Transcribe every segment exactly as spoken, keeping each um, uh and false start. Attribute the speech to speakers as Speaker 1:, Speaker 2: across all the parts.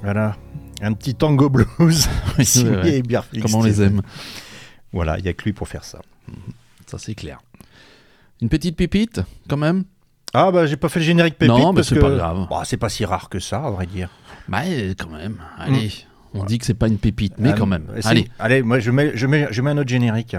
Speaker 1: Voilà, un petit tango blues.
Speaker 2: Signé ouais, ouais.
Speaker 1: Bière Félix.
Speaker 2: Comme on les aime.
Speaker 1: Voilà, il n'y a que lui pour faire ça.
Speaker 2: Ça, c'est clair. Une petite pépite, quand même.
Speaker 1: Ah, bah, j'ai pas fait le générique pépite.
Speaker 2: Non, mais
Speaker 1: parce
Speaker 2: c'est
Speaker 1: que...
Speaker 2: pas grave.
Speaker 1: Bah, c'est pas si rare que ça, à vrai dire.
Speaker 2: Bah, quand même. Allez, mmh. on voilà. dit que c'est pas une pépite, mais
Speaker 1: ah,
Speaker 2: quand même.
Speaker 1: C'est...
Speaker 2: Allez.
Speaker 1: Allez, moi, je mets, je, mets, je mets un autre générique.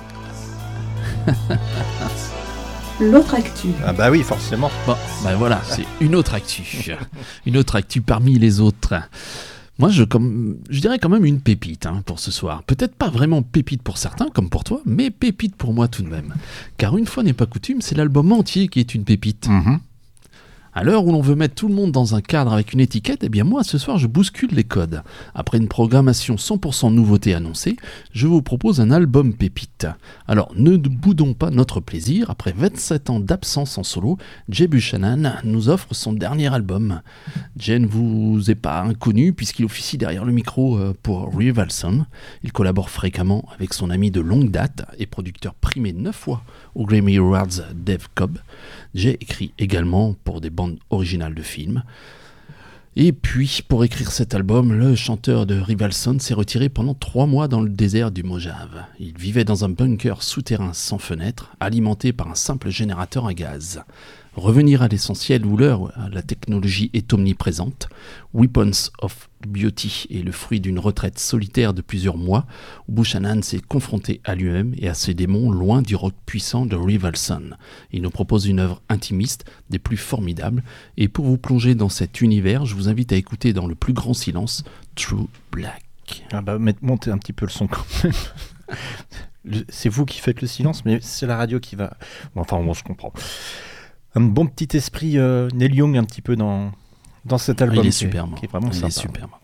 Speaker 3: L'autre actu.
Speaker 1: Ah bah oui, forcément.
Speaker 2: Bon, bah voilà, c'est une autre actu. Une autre actu parmi les autres. Moi, je, comme, je dirais quand même une pépite hein, pour ce soir. Peut-être pas vraiment pépite pour certains, comme pour toi, mais pépite pour moi tout de même. Car une fois n'est pas coutume, c'est l'album entier qui est une pépite.
Speaker 1: Mm-hmm.
Speaker 2: À l'heure où l'on veut mettre tout le monde dans un cadre avec une étiquette, eh bien moi, ce soir, je bouscule les codes. Après une programmation cent pour cent nouveauté annoncée, je vous propose un album pépite. Alors, ne boudons pas notre plaisir. Après vingt-sept ans d'absence en solo, Jay Buchanan nous offre son dernier album. Jay ne vous est pas inconnu puisqu'il officie derrière le micro pour Rivalson. Il collabore fréquemment avec son ami de longue date et producteur primé neuf fois au Grammy Awards, Dave Cobb. Jay écrit également pour des bandes originales de films. Et puis, pour écrire cet album, le chanteur de Rivalson s'est retiré pendant trois mois dans le désert du Mojave. Il vivait dans un bunker souterrain sans fenêtre, alimenté par un simple générateur à gaz. Revenir à l'essentiel où l'heure la technologie est omniprésente, Weapons of Beauty est le fruit d'une retraite solitaire de plusieurs mois où Buchanan s'est confronté à lui-même et à ses démons loin du rock puissant de Rivalson. Il nous propose une œuvre intimiste des plus formidables et pour vous plonger dans cet univers, je vous invite à écouter dans le plus grand silence True Black.
Speaker 1: Ah bah montez un petit peu le son quand même. le, c'est vous qui faites le silence, mais c'est la radio qui va... Bon, enfin, on se comprend. Un bon petit esprit euh, Neil Young un petit peu dans, dans cet album.
Speaker 2: Il est
Speaker 1: qui
Speaker 2: superbe.
Speaker 1: Est, qui est vraiment
Speaker 2: il
Speaker 1: sympa.
Speaker 2: est superbe.